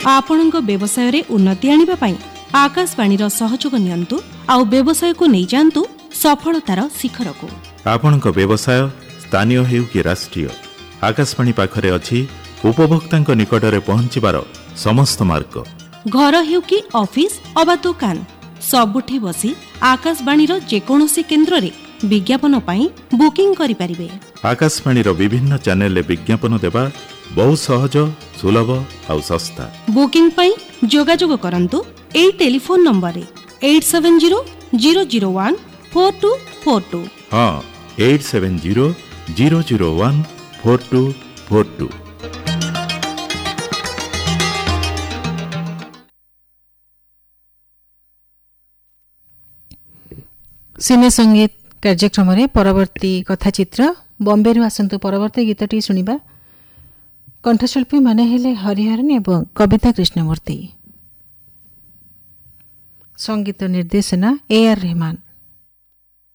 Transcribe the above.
ଆପଣଙ୍କ ବ୍ୟବସାୟରେ ଉନ୍ନତି ଆଣିବା ପାଇଁ ଆକାଶବାଣୀର ସହଯୋଗ ନିଅନ୍ତୁ ଆଉ ବ୍ୟବସାୟକୁ ନେଇଯାଆନ୍ତୁ ସଫଳତାର ଶିଖରକୁ। ଆପଣଙ୍କ ବ୍ୟବସାୟ ସ୍ଥାନୀୟ ହେଉ କି ରାଷ୍ଟ୍ରୀୟ, ଆକାଶବାଣୀ ପାଖରେ ଅଛି ଉପଭୋକ୍ତାଙ୍କ ନିକଟରେ ପହଞ୍ଚିବାର ସମସ୍ତ ମାର୍ଗ। ଘର ହେଉ କି ଅଫିସ ଅବା ଦୋକାନ, ସବୁଠି ବସି ଆକାଶବାଣୀର ଯେକୌଣସି କେନ୍ଦ୍ରରେ ବିଜ୍ଞାପନ ପାଇଁ ବୁକିଂ କରିପାରିବେ। ଆକାଶବାଣୀର ବିଭିନ୍ନ ଚ୍ୟାନେଲରେ ବିଜ୍ଞାପନ ଦେବା ବହୁ ସହଜ, ସୁଲଭ ଆଉ ଶସ୍ତା। ବୁକିଂ ପାଇଁ ଯୋଗାଯୋଗ କରନ୍ତୁ ଏହି ଟେଲିଫୋନ ନମ୍ବରରେ 8700014242। ହଁ, 8700014242। ସିନେ ସଙ୍ଗୀତ କାର୍ଯ୍ୟକ୍ରମରେ ପରବର୍ତ୍ତୀ କଥାଚିତ୍ର ବମ୍ବେରୁ ଆସନ୍ତୁ। ପରବର୍ତ୍ତୀ ଗୀତଟି ଶୁଣିବା। କଣ୍ଠଶିଳ୍ପୀ ମାନେ ହେଲେ ହରିହରନ୍ ଏବଂ କବିତା କୃଷ୍ଣମୂର୍ତ୍ତି। ସଙ୍ଗୀତ ନିର୍ଦ୍ଦେଶନା AR ରେହମାନ।